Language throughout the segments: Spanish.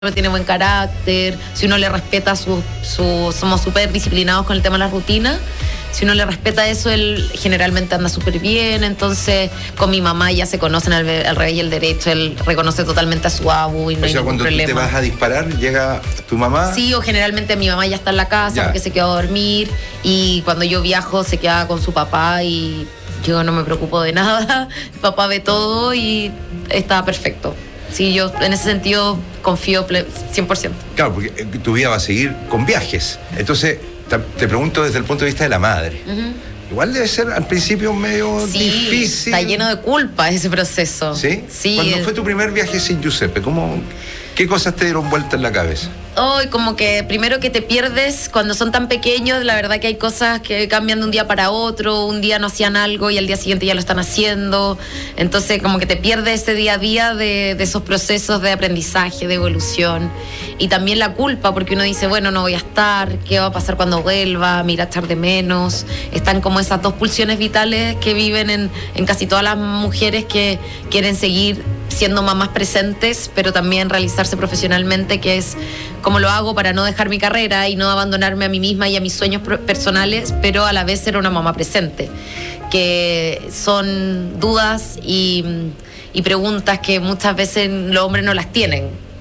tiene buen carácter, si uno le respeta somos súper disciplinados con el tema de las rutinas. Si uno le respeta eso, él generalmente anda súper bien. Entonces, con mi mamá ya se conocen al revés y el derecho. Él reconoce totalmente a su abu y no hay ningún cuando problema. Tú te vas a disparar, llega tu mamá. Sí, o generalmente mi mamá ya está en la casa porque se quedó a dormir. Y cuando yo viajo, se queda con su papá y yo no me preocupo de nada. Mi papá ve todo y está perfecto. Sí, yo en ese sentido confío 100%. Claro, porque tu vida va a seguir con viajes. Entonces, te pregunto desde el punto de vista de la madre. Uh-huh. Igual debe ser al principio medio difícil. Está lleno de culpa ese proceso. ¿Sí? Sí. ¿Cuándo fue tu primer viaje sin Giuseppe? ¿Qué cosas te dieron vuelta en la cabeza? Como que primero que te pierdes cuando son tan pequeños. La verdad que hay cosas que cambian de un día para otro. Un día no hacían algo y al día siguiente ya lo están haciendo. Entonces como que te pierdes ese día a día de esos procesos de aprendizaje, de evolución. Y también la culpa, porque uno dice, bueno, no voy a estar, ¿qué va a pasar cuando vuelva? Me irá a echar de menos. Están como esas dos pulsiones vitales que viven en casi todas las mujeres que quieren seguir siendo mamás presentes, pero también realizarse profesionalmente, que es cómo lo hago para no dejar mi carrera y no abandonarme a mí misma y a mis sueños personales, pero a la vez ser una mamá presente, que son dudas y preguntas que muchas veces los hombres no las tienen.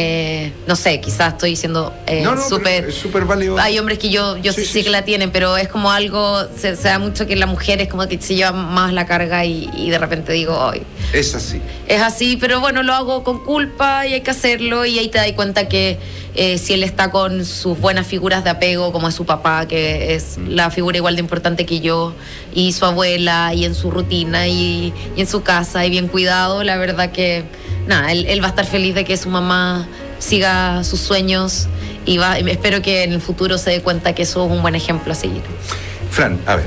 No sé, quizás estoy diciendo súper válido. Hay hombres que yo sí que la tienen, pero es como algo, se da mucho que la mujer es como que se lleva más la carga y de repente digo, ay, es así. Es así, pero bueno, lo hago con culpa y hay que hacerlo, y ahí te das cuenta que si él está con sus buenas figuras de apego, como es su papá, que es la figura igual de importante que yo, y su abuela, y en su rutina, y en su casa, y bien cuidado, la verdad que nada, él va a estar feliz de que su mamá siga sus sueños y espero que en el futuro se dé cuenta que eso es un buen ejemplo a seguir. Fran, a ver,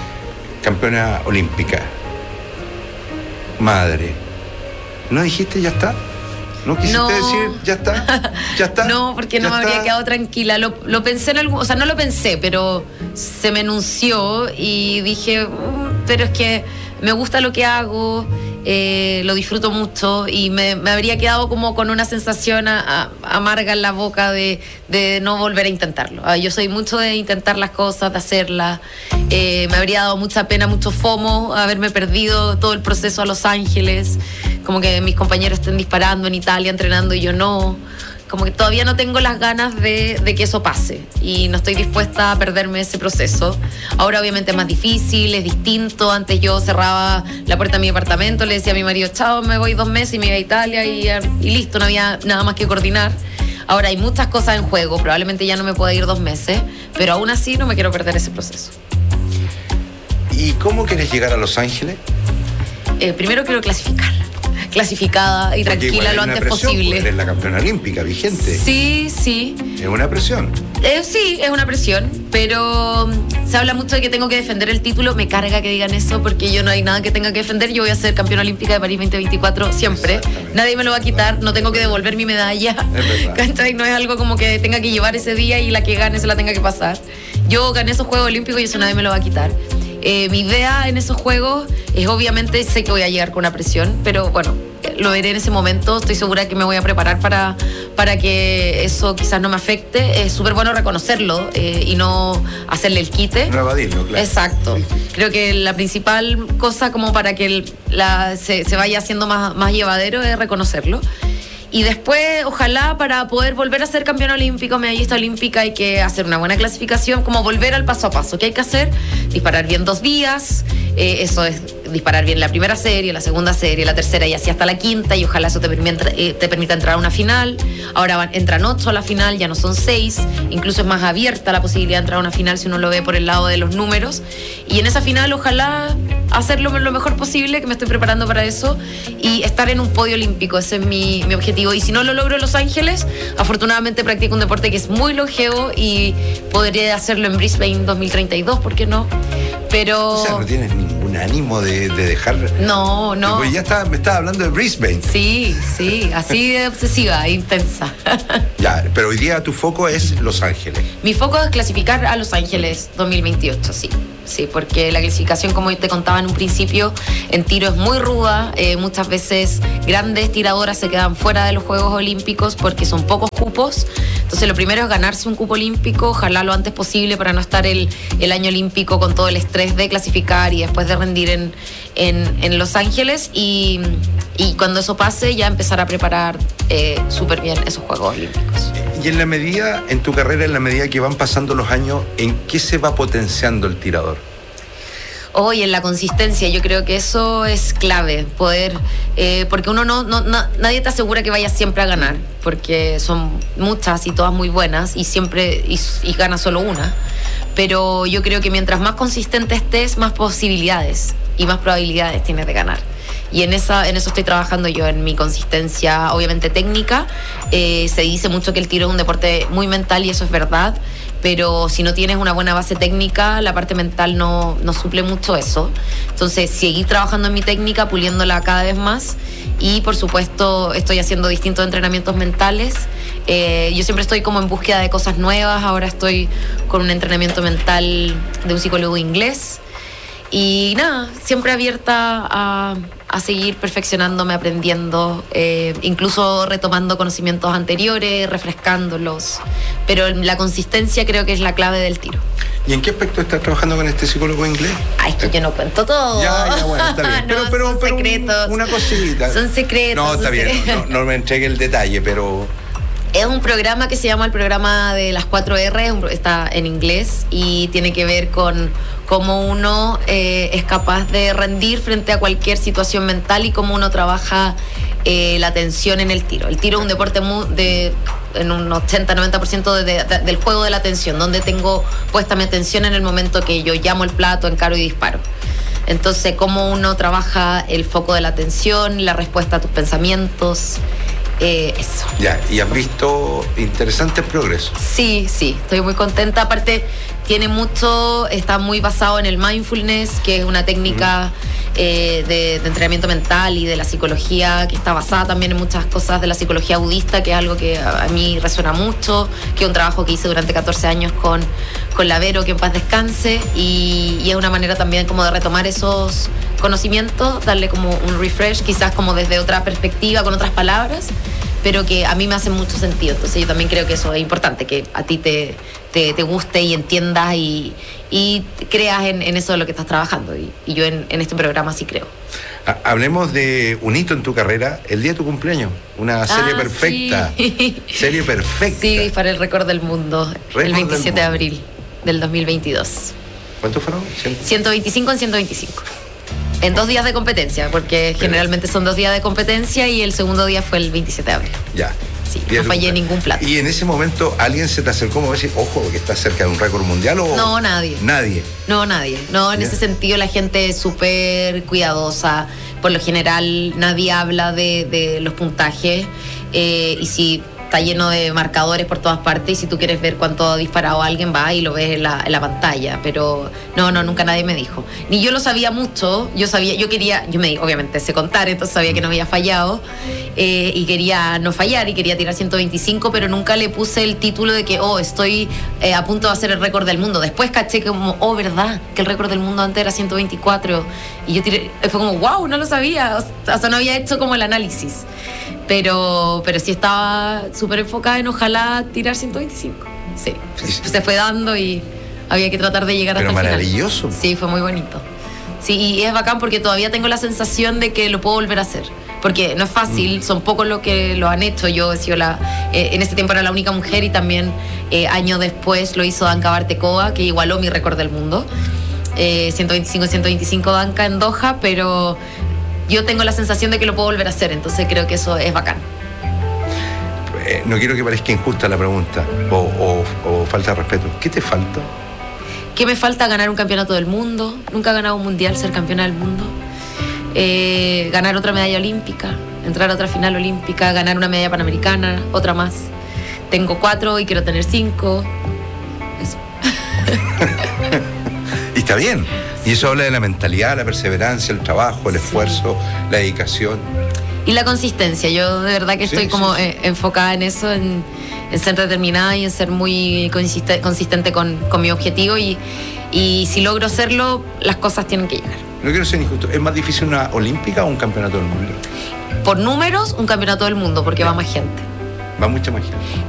campeona olímpica, madre, ¿no dijiste ya está? ¿No quisiste decir ya está? ¿Ya está? No, porque no me habría quedado tranquila. Lo pensé en algún... O sea, no lo pensé, pero se me enunció y dije, pero es que me gusta lo que hago, lo disfruto mucho y me habría quedado como con una sensación amarga en la boca de no volver a intentarlo. Yo soy mucho de intentar las cosas, de hacerlas. Me habría dado mucha pena, mucho FOMO haberme perdido todo el proceso a Los Ángeles, como que mis compañeros estén disparando en Italia, entrenando y yo no. Como que todavía no tengo las ganas de que eso pase y no estoy dispuesta a perderme ese proceso. Ahora obviamente es más difícil, es distinto. Antes yo cerraba la puerta de mi apartamento, le decía a mi marido, chao, me voy 2 meses y me iba a Italia y listo, no había nada más que coordinar. Ahora hay muchas cosas en juego, probablemente ya no me pueda ir 2 meses, pero aún así no me quiero perder ese proceso. ¿Y cómo quieres llegar a Los Ángeles? Primero quiero clasificada y tranquila lo antes posible. Eres la campeona olímpica vigente. Sí. ¿Es una presión? Sí, es una presión, pero se habla mucho de que tengo que defender el título. Me carga que digan eso porque yo no hay nada que tenga que defender. Yo voy a ser campeona olímpica de París 2024 siempre. Nadie me lo va a quitar, no tengo que devolver mi medalla. ¿Cachai? No es algo como que tenga que llevar ese día y la que gane se la tenga que pasar. Yo gané esos Juegos Olímpicos y eso nadie me lo va a quitar. Mi idea en esos juegos es, obviamente, sé que voy a llegar con una presión, pero bueno, lo veré en ese momento. Estoy segura que me voy a preparar para que eso quizás no me afecte. Es súper bueno reconocerlo y no hacerle el quite. No evadirlo, claro. Exacto. Creo que la principal cosa como para que se vaya haciendo más llevadero es reconocerlo. Y después, ojalá, para poder volver a ser campeona olímpica, medallista olímpica, hay que hacer una buena clasificación, como volver al paso a paso. ¿Qué hay que hacer? Disparar bien 2 días, eso es disparar bien la primera serie, la segunda serie, la tercera y así hasta la quinta, y ojalá eso te permita entrar a una final. Ahora entran 8 a la final, ya no son 6, incluso es más abierta la posibilidad de entrar a una final si uno lo ve por el lado de los números. Y en esa final, ojalá hacerlo lo mejor posible, que me estoy preparando para eso, y estar en un podio olímpico. Ese es mi objetivo. Y si no lo logro en Los Ángeles, afortunadamente practico un deporte que es muy longevo y podría hacerlo en Brisbane 2032, ¿por qué no? Pero... O sea, no tienes ninguna un ánimo de dejar? No. Porque me estaba hablando de Brisbane. Sí, así de obsesiva, intensa. Ya, pero hoy día tu foco es Los Ángeles. Mi foco es clasificar a Los Ángeles 2028, sí. Sí, porque la clasificación, como te contaba en un principio, en tiro es muy ruda. Muchas veces grandes tiradoras se quedan fuera de los Juegos Olímpicos porque son pocos cupos. Entonces lo primero es ganarse un cupo olímpico, ojalá lo antes posible para no estar el año olímpico con todo el estrés de clasificar y después de rendir en Los Ángeles. Y cuando eso pase, ya empezar a preparar súper bien esos Juegos Olímpicos. Y en tu carrera, en la medida que van pasando los años, ¿en qué se va potenciando el tirador? Hoy en la consistencia, yo creo que eso es clave, poder, porque uno nadie te asegura que vayas siempre a ganar, porque son muchas y todas muy buenas y siempre y gana solo una. Pero yo creo que mientras más consistente estés, más posibilidades y más probabilidades tienes de ganar. Y en eso estoy trabajando yo, en mi consistencia, obviamente técnica. Se dice mucho que el tiro es un deporte muy mental y eso es verdad, pero si no tienes una buena base técnica, la parte mental no suple mucho eso. Entonces, seguir trabajando en mi técnica, puliéndola cada vez más. Y, por supuesto, estoy haciendo distintos entrenamientos mentales. Yo siempre estoy como en búsqueda de cosas nuevas. Ahora estoy con un entrenamiento mental de un psicólogo inglés. Y nada, siempre abierta a seguir perfeccionándome, aprendiendo, incluso retomando conocimientos anteriores, refrescándolos. Pero la consistencia creo que es la clave del tiro. ¿Y en qué aspecto estás trabajando con este psicólogo inglés? Ay, es que yo no cuento todo. Ya, bueno, está bien. Pero son secretos. Una cosita. Son secretos. No, está bien, no me entregue el detalle, pero... Es un programa que se llama el programa de las 4R, está en inglés y tiene que ver con cómo uno es capaz de rendir frente a cualquier situación mental y cómo uno trabaja la atención en el tiro. El tiro es un deporte en un 80-90% del juego de la atención, donde tengo puesta mi atención en el momento que yo llamo el plato, encaro y disparo. Entonces, cómo uno trabaja el foco de la atención, la respuesta a tus pensamientos. Eso. Ya, ¿y has visto interesantes progresos? Sí, estoy muy contenta. Aparte, está muy basado en el mindfulness, que es una técnica de entrenamiento mental y de la psicología, que está basada también en muchas cosas de la psicología budista, que es algo que a mí resuena mucho, que es un trabajo que hice durante 14 años con la Vero, que en paz descanse, y es una manera también como de retomar esos conocimientos, darle como un refresh, quizás como desde otra perspectiva, con otras palabras, pero que a mí me hace mucho sentido. Entonces yo también creo que eso es importante, que a ti te guste y entiendas y creas en eso de lo que estás trabajando. Y yo en este programa sí creo. Hablemos de un hito en tu carrera, el día de tu cumpleaños, una serie perfecta. Sí. Serie perfecta. Sí, disparé el récord del mundo el 27 de abril del 2022. ¿Cuántos fueron? 125 en 125. En 2 días de competencia, porque generalmente son 2 días de competencia y el segundo día fue el 27 de abril. Ya. Sí, no fallé ningún plato. ¿Y en ese momento alguien se te acercó como decir, ojo, que estás cerca de un récord mundial? ¿O? No, nadie. ¿Nadie? No, nadie. No, en ese sentido la gente es súper cuidadosa. Por lo general nadie habla de los puntajes. Y si está lleno de marcadores por todas partes, y si tú quieres ver cuánto ha disparado alguien, va y lo ves en la pantalla. Pero no, nunca nadie me dijo. Ni yo lo sabía mucho. Obviamente sé contar, entonces sabía que no había fallado, y quería no fallar y quería tirar 125, pero nunca le puse el título de que estoy a punto de hacer el récord del mundo. Después caché como, verdad, que el récord del mundo antes era 124, y yo tiré, fue como, wow, no lo sabía, o sea, no había hecho como el análisis. Pero sí estaba súper enfocada en ojalá tirar 125. Sí, se fue dando y había que tratar de llegar hasta el final. Pero maravilloso. Sí, fue muy bonito. Sí, y es bacán porque todavía tengo la sensación de que lo puedo volver a hacer. Porque no es fácil, son pocos los que lo han hecho. Yo he sido en ese tiempo era la única mujer, y también años después lo hizo Danka Bartekova, que igualó mi récord del mundo. 125-125 Danka en Doha, pero yo tengo la sensación de que lo puedo volver a hacer, entonces creo que eso es bacán. No quiero que parezca injusta la pregunta o falta de respeto. ¿Qué te falta? ¿Qué me falta? Ganar un campeonato del mundo. Nunca he ganado un mundial, ser campeona del mundo. Ganar otra medalla olímpica, entrar a otra final olímpica, ganar una medalla panamericana, otra más. Tengo 4 y quiero tener 5. Eso. está bien. Y eso habla de la mentalidad, la perseverancia, el trabajo, el esfuerzo, la dedicación. Y la consistencia. Yo de verdad que estoy enfocada en eso, en ser determinada y en ser muy consistente con mi objetivo. Y si logro hacerlo, las cosas tienen que llegar. No quiero ser injusto. ¿Es más difícil una olímpica o un campeonato del mundo? Por números, un campeonato del mundo, porque va más gente. Va mucha más gente.